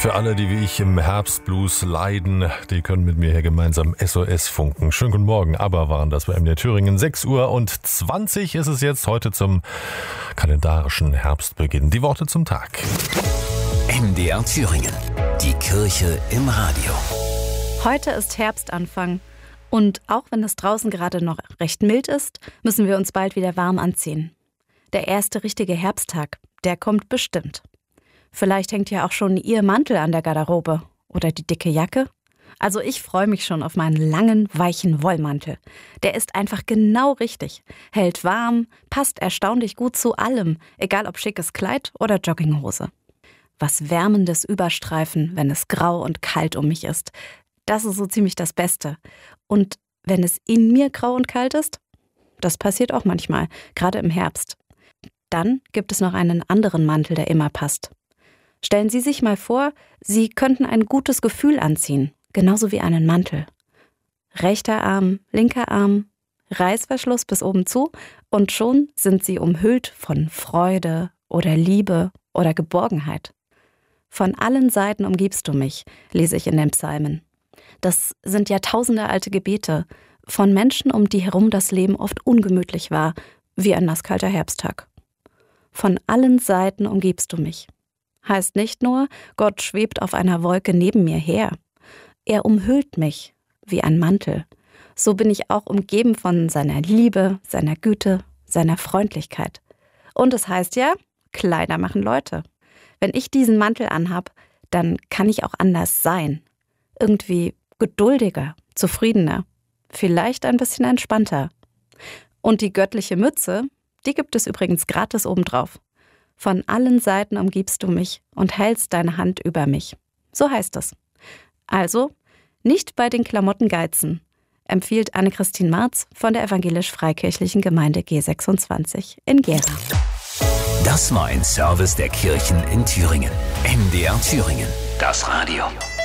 Für alle, die wie ich im Herbstblues leiden, die können mit mir hier gemeinsam SOS funken. Schönen guten Morgen, aber waren das bei MDR Thüringen. 6:20 ist es jetzt, heute zum kalendarischen Herbstbeginn. Die Worte zum Tag. MDR Thüringen, die Kirche im Radio. Heute ist Herbstanfang und auch wenn es draußen gerade noch recht mild ist, müssen wir uns bald wieder warm anziehen. Der erste richtige Herbsttag, der kommt bestimmt. Vielleicht hängt ja auch schon Ihr Mantel an der Garderobe oder die dicke Jacke. Also ich freue mich schon auf meinen langen, weichen Wollmantel. Der ist einfach genau richtig, hält warm, passt erstaunlich gut zu allem, egal ob schickes Kleid oder Jogginghose. Was Wärmendes überstreifen, wenn es grau und kalt um mich ist. Das ist so ziemlich das Beste. Und wenn es in mir grau und kalt ist, das passiert auch manchmal, gerade im Herbst. Dann gibt es noch einen anderen Mantel, der immer passt. Stellen Sie sich mal vor, Sie könnten ein gutes Gefühl anziehen, genauso wie einen Mantel. Rechter Arm, linker Arm, Reißverschluss bis oben zu und schon sind Sie umhüllt von Freude oder Liebe oder Geborgenheit. Von allen Seiten umgibst du mich, lese ich in den Psalmen. Das sind jahrtausendealte Gebete von Menschen, um die herum das Leben oft ungemütlich war, wie ein nasskalter Herbsttag. Von allen Seiten umgibst du mich. Heißt nicht nur, Gott schwebt auf einer Wolke neben mir her. Er umhüllt mich wie ein Mantel. So bin ich auch umgeben von seiner Liebe, seiner Güte, seiner Freundlichkeit. Und es heißt ja, Kleider machen Leute. Wenn ich diesen Mantel anhab, dann kann ich auch anders sein. Irgendwie geduldiger, zufriedener, vielleicht ein bisschen entspannter. Und die göttliche Mütze, die gibt es übrigens gratis obendrauf. Von allen Seiten umgibst du mich und hältst deine Hand über mich. So heißt es. Also, nicht bei den Klamotten geizen, empfiehlt Anne-Christine Marz von der evangelisch-freikirchlichen Gemeinde G26 in Gera. Das war ein Service der Kirchen in Thüringen. MDR Thüringen, das Radio.